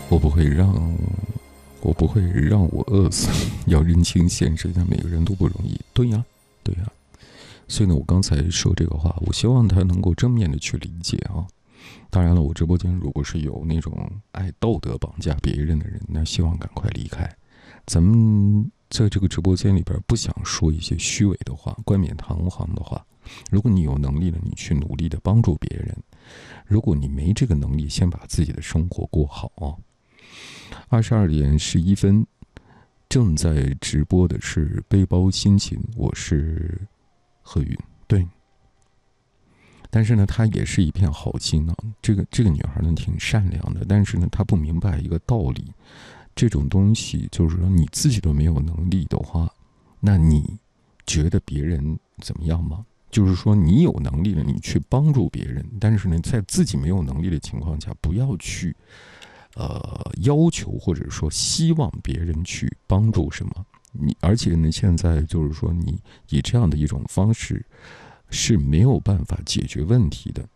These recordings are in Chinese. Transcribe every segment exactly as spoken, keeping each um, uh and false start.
我不会让我不会让我饿死，要认清现实，但每个人都不容易。对呀，对呀。所以呢，我刚才说这个话，我希望他能够正面的去理解啊。当然了，我直播间如果是有那种爱道德绑架别人的人，那希望赶快离开。咱们在这个直播间里边不想说一些虚伪的话、冠冕堂皇的话。如果你有能力了，你去努力的帮助别人；如果你没这个能力，先把自己的生活过好啊。二十二点十一分，正在直播的是背包心情，我是何云，对。但是呢，她也是一片好心呢、啊。这个这个女孩呢，挺善良的，但是呢，她不明白一个道理，这种东西就是说，你自己都没有能力的话，那你觉得别人怎么样吗？就是说，你有能力了，你去帮助别人，但是呢，在自己没有能力的情况下，不要去呃要求或者说希望别人去帮助什么。你而且呢，现在就是说，你以这样的一种方式是没有办法解决问题的。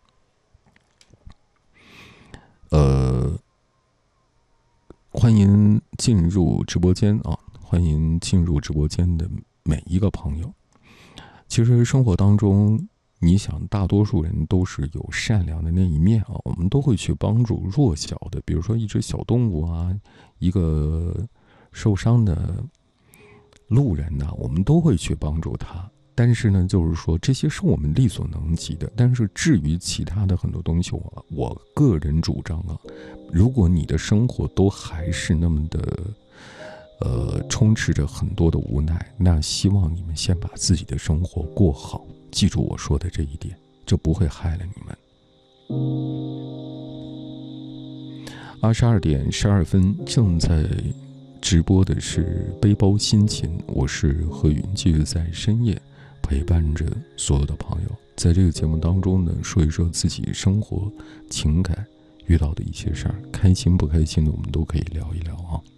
呃，欢迎进入直播间啊！欢迎进入直播间的每一个朋友。其实生活当中，你想，大多数人都是有善良的那一面啊，我们都会去帮助弱小的，比如说一只小动物啊，一个受伤的路人呐、啊，我们都会去帮助他。但是呢，就是说这些是我们力所能及的。但是至于其他的很多东西，我我个人主张啊，如果你的生活都还是那么的。呃，充斥着很多的无奈，那希望你们先把自己的生活过好，记住我说的这一点，这不会害了你们。二十二点十二分，正在直播的是背包心情，我是何云，继续在深夜陪伴着所有的朋友，在这个节目当中呢，说一说自己生活、情感遇到的一些事儿，开心不开心的，我们都可以聊一聊啊。